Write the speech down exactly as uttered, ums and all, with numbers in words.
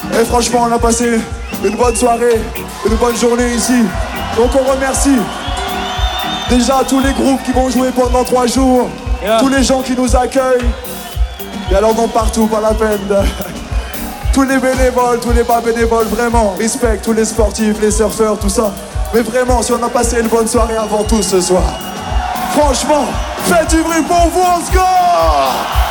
Et franchement, on a passé une bonne soirée, une bonne journée ici. Donc on remercie déjà tous les groupes qui vont jouer pendant trois jours, yeah. Tous les gens qui nous accueillent. Et alors donc partout, pas la peine de... Tous les bénévoles, tous les pas bénévoles, vraiment, respect, tous les sportifs, les surfeurs, tout ça. Mais vraiment, si on a passé une bonne soirée avant tout ce soir, franchement, faites du bruit pour vous, on se score!